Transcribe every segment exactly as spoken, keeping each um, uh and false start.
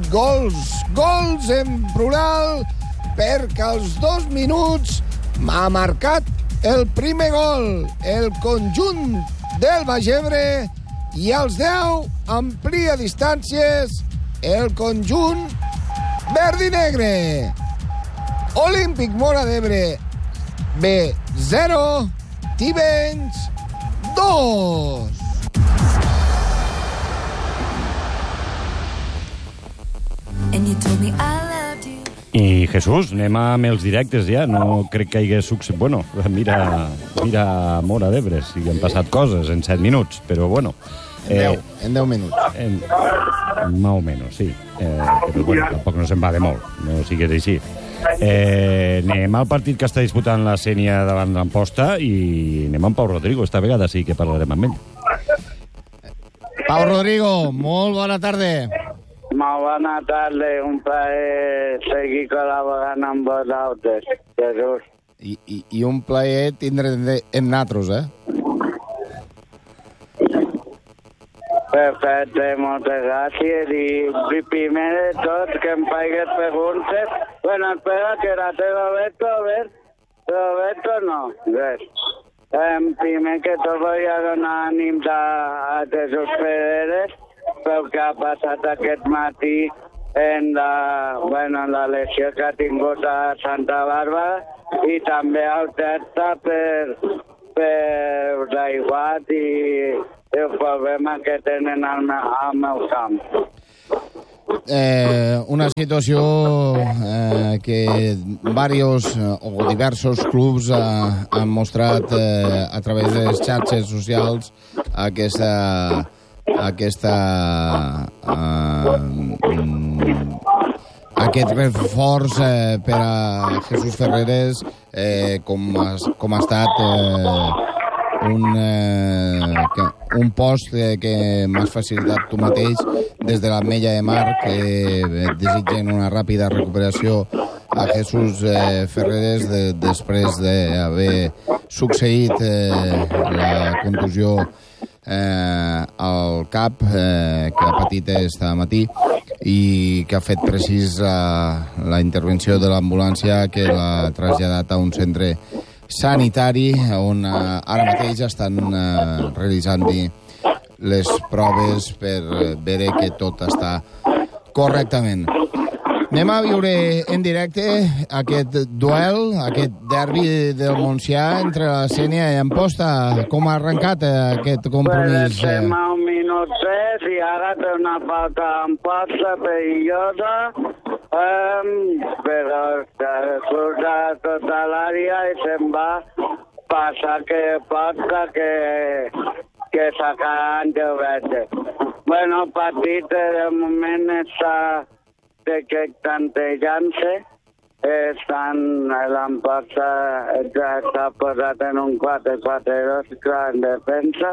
gols, gols en plural, perquè als dos minuts m'ha marcat el primer gol el conjunt del Baix Ebre i als deu amplia distàncies el conjunt verd i negre. Olímpic Móra d'Ebre B zero, Tivenys dos. I Jesús, anem amb els directes ja. No crec que hi hagués succés. Bueno, mira, mira Móra d'Ebre, sí que han passat coses en set minuts, però bueno. En deu, eh, en deu minuts. En, más o menos, sí. Eh, però bueno, tampoc no se'n va de molt, no sigués així. Eh, anem al partit que està disputant la Sénia davant l'Amposta i anem amb Pau Rodrigo. Esta vegada sí que parlarem amb ell. Pau Rodrigo, molt bona tarda. Molt bona tarda, un plaer seguir col·laborant amb vosaltres, Jesús. I, i, i un plaer tindre en natros, eh? Perfecte, moltes gràcies. I primer de tot, que em faigues preguntes. Bueno, espera, que la té Roberto, a ver. Roberto, no, res. Um, primer que tot voy a donar ànims a, a Jesús Ferreres pel que ha passat aquest matí en la, bueno, en la lesió que ha tingut a Santa Bàrbara i també al Terta per, per l'aiguat i el problema que tenen al meu, al meu camp. Eh, una situació eh, que varios eh, o diversos clubs eh, han mostrat eh, a través de les xarxes socials aquesta aquesta uh, mm, aquest reforç eh, per a Jesús Ferreres eh, com, ha, com ha estat eh, un, eh, que, un post eh, que m'has facilitat tu mateix des de l'Ametlla de Mar, que eh, desitgen una ràpida recuperació a Jesús eh, Ferreres de, després d'haver succeït eh, la contusió Eh, al cap eh, que ha patit aquest matí i que ha fet precís la, la intervenció de l'ambulància que l'ha traslladat a un centre sanitari on eh, ara mateix estan eh, realitzant-hi les proves per veure que tot està correctament. Anem a viure en directe aquest duel, aquest derbi del Montsià entre la Sénia i Amposta. Com ha arrencat aquest compromís? Pues estem a un minut tres i ara té una falta d'Amposta perillosa, um, però surt a tota l'àrea i se'n va passar que Posta que, que sacaran de vete. Bueno, el partit de moment està de que tantejant-se, estan, l'Amposta ja està posat en un quatre quatre dos clar en defensa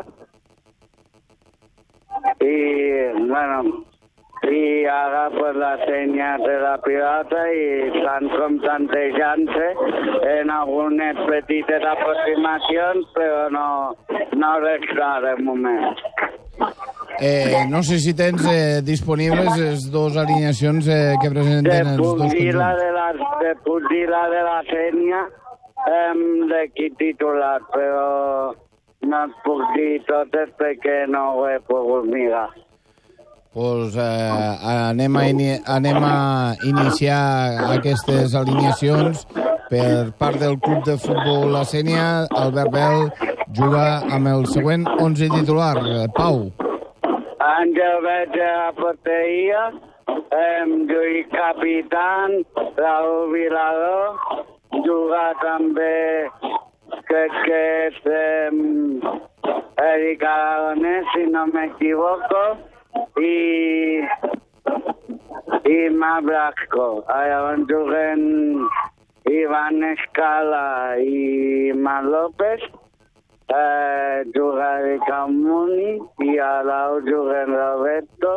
i, bueno, i ara pues la Sénia de la pilota i estan com tantejant-se en algunes petites aproximacions, però no, no res clar de moment. Eh, no sé si tens eh, disponibles les dues alineacions eh, que presenten els dos conjunts. De la, de puc dir la de la Sénia eh, d'equip titular, però no et puc dir totes perquè no ho he pogut mirar. Pues, eh, anem, a ini anem a iniciar aquestes alineacions per part del club de futbol La Sénia. Albert Bel juga amb el següent onze titular. Pau. Àngel Veig a la porteria, eh, Lluís Capitán, Raúl Vilador, juga també, crec que és eh, Eric Aragonès, si no m'equivoco, i, i Ma Blasco. Llavors juguen Ivan Escala i Ma López, Eh, juga de Camuni i a l'au juguen Roberto,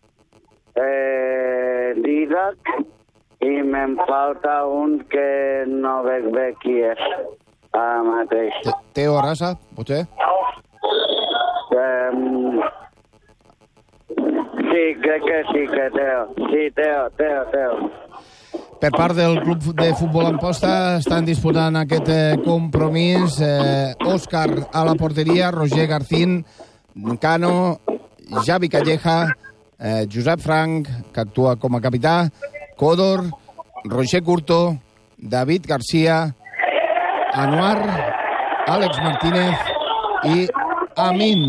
eh, Didac i me'n falta un que no veig bé qui és ara mateix. Teo Arrasa, potser? Eh, sí, sí, crec que sí que Teo. Sí, Teo, Teo, Teo. Per part del Club de Futbol Amposta estan disputant aquest eh, compromís. Eh, Òscar a la porteria, Roger Garcín, Cano, Javi Calleja, eh, Josep Frank, que actua com a capità, Códor, Roger Curto, David Garcia, Anuar, Àlex Martínez i Amin.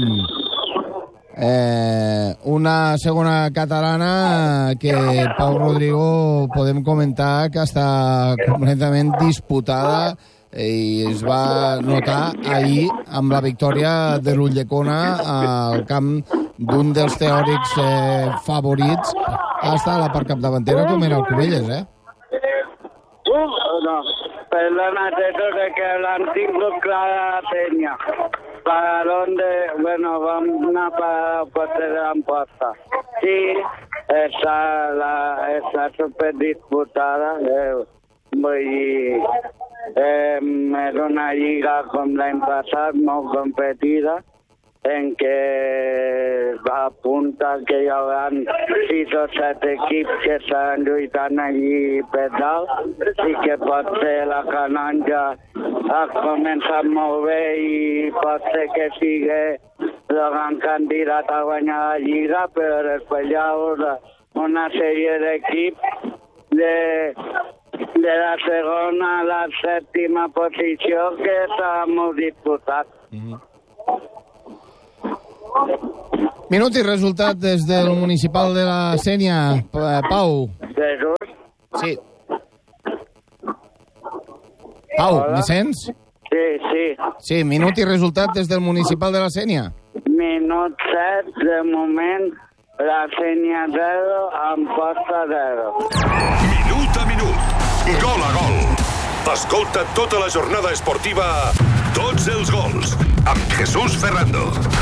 Eh, una segona catalana que, Pau Rodrigo, podem comentar que està completament disputada i es va notar ahir amb la victòria de l'Ulldecona al camp d'un dels teòrics eh, favorits a estar a la part capdavantera, com era el Cubelles, eh? Uf, no, perdona, eso de que l'han tingut clara la Peña. ¿Para dónde? Bueno, vamos a para portería de Amposta. Sí, está, la, está súper disputada. Eh, voy, eh, es una liga con la pasada, muy competida, en que apunta que hi haurà sis o set equips que estaran lluitant allí per dalt i que pot ser la Canonja ha començat molt bé i pot ser que sigui el gran candidat a guanyar la Lliga, però després hi haurà una sèrie d'equips de, de la segona a la sèptima posició que està molt disputat. Mm-hmm. Minut i resultat des del municipal de la Sénia. Pau. Jesús? Sí. Pau, Hola. me sents? Sí, sí. Sí, minut i resultat des del municipal de la Sénia. Minut set, de moment, la Sénia zero, Amposta zero. Minut a minut, gol a gol. Escolta tota la jornada esportiva, tots els gols, amb Jesús Ferrando.